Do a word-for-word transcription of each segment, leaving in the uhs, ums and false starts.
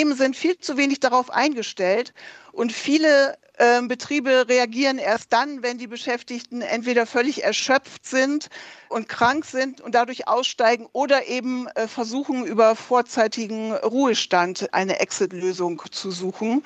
Unternehmen sind viel zu wenig darauf eingestellt und viele äh, Betriebe reagieren erst dann, wenn die Beschäftigten entweder völlig erschöpft sind und krank sind und dadurch aussteigen oder eben äh, versuchen, über vorzeitigen Ruhestand eine Exit-Lösung zu suchen.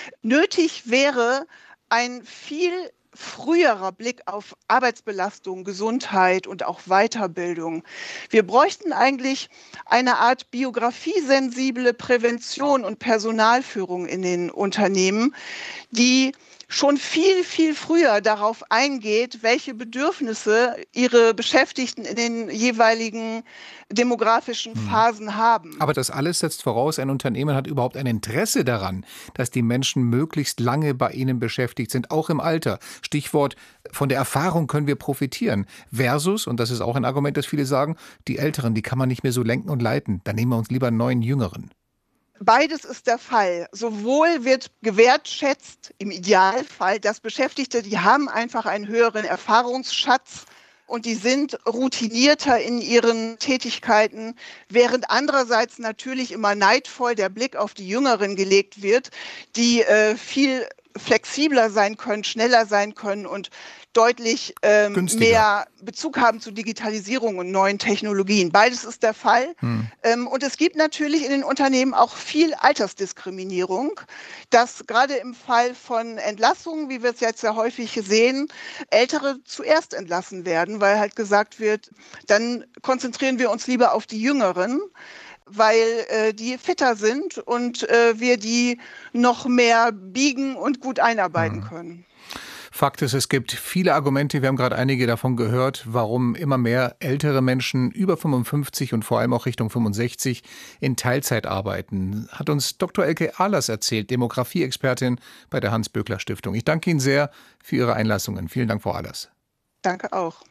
Nötig wäre ein viel früherer Blick auf Arbeitsbelastung, Gesundheit und auch Weiterbildung. Wir bräuchten eigentlich eine Art biografiesensible Prävention und Personalführung in den Unternehmen, die schon viel, viel früher darauf eingeht, welche Bedürfnisse ihre Beschäftigten in den jeweiligen demografischen Hm. Phasen haben. Aber das alles setzt voraus, ein Unternehmen hat überhaupt ein Interesse daran, dass die Menschen möglichst lange bei ihnen beschäftigt sind, auch im Alter. Stichwort, von der Erfahrung können wir profitieren. Versus, und das ist auch ein Argument, das viele sagen, die Älteren, die kann man nicht mehr so lenken und leiten. Dann nehmen wir uns lieber einen neuen Jüngeren. Beides ist der Fall. Sowohl wird gewertschätzt, im Idealfall, dass Beschäftigte, die haben einfach einen höheren Erfahrungsschatz und die sind routinierter in ihren Tätigkeiten, während andererseits natürlich immer neidvoll der Blick auf die Jüngeren gelegt wird, die äh, viel flexibler sein können, schneller sein können und deutlich ähm, mehr Bezug haben zu Digitalisierung und neuen Technologien. Beides ist der Fall. Hm. Ähm, und es gibt natürlich in den Unternehmen auch viel Altersdiskriminierung, dass gerade im Fall von Entlassungen, wie wir es jetzt sehr häufig sehen, Ältere zuerst entlassen werden, weil halt gesagt wird, dann konzentrieren wir uns lieber auf die Jüngeren, weil äh, die fitter sind und äh, wir die noch mehr biegen und gut einarbeiten hm. können. Fakt ist, es gibt viele Argumente, wir haben gerade einige davon gehört, warum immer mehr ältere Menschen über fünfundfünfzig und vor allem auch Richtung fünfundsechzig in Teilzeit arbeiten. Hat uns Doktor Elke Ahlers erzählt, Demografie-Expertin bei der Hans-Böckler-Stiftung. Ich danke Ihnen sehr für Ihre Einlassungen. Vielen Dank, Frau Ahlers. Danke auch.